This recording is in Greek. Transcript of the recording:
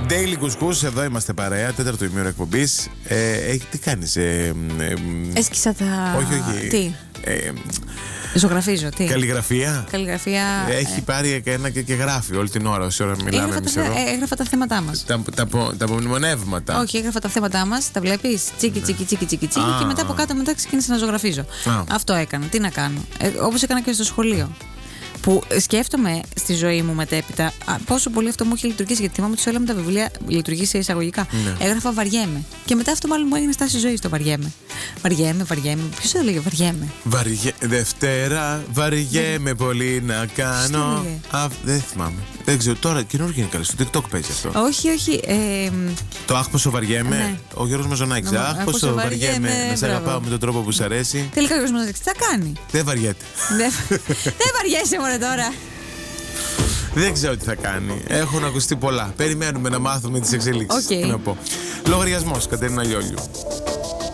Daily Couscous, εδώ είμαστε παρέα, τέταρτο ημίωρο εκπομπής. Τι κάνεις? Έσκυσα τα... Όχι. Τι? Ζωγραφίζω, τι? Καλλιγραφία. Έχει πάρει ένα και γράφει όλη την ώρα, όση ώρα μιλάμε εμείς εδώ. Έγραφα τα θέματά μας. Τα απομνημονεύματα. Όχι, έγραφα τα θέματά μας, τα βλέπεις? Τσίκι, και μετά από κάτω ξεκίνησα να ζωγραφίζω. Αυτό έκανα, τι να κάνω. Όπως έκανα και στο σχολείο. Που σκέφτομαι στη ζωή μου μετέπειτα πόσο πολύ αυτό μου έχει λειτουργήσει. Γιατί θυμάμαι ότι σε όλα μου τα βιβλία λειτουργεί σε εισαγωγικά. Ναι. Έγραφα βαριέμαι. Και μετά αυτό μάλλον μου έγινε στάση ζωή το βαριέμαι. Βαριέμαι. Ποιος το έλεγε βαριέμαι? Δευτέρα, βαριέμαι πολύ να κάνω. Δεν θυμάμαι. Δεν ξέρω, τώρα καινούργιο είναι καλή. Στο TikTok παίζει αυτό. Όχι. Το αχ πόσο βαριέμαι. Ναι. Ο Γιώργος Μαζονάκης. Αχ πόσο βαριέμαι. Να σε αγαπάω με τον τρόπο που σου αρέσει. Τελικά ο Γιώργος Μαζονάκης τι θα κάνει? Δεν βαριέται. Δεν βαριέσαι μωρέ τώρα. Δεν ξέρω τι θα κάνει. Έχουν ακουστεί πολλά. Περιμένουμε να μάθουμε τις εξελίξεις. Okay. Λογαριασμός, Κατερίνα Λιόλιου.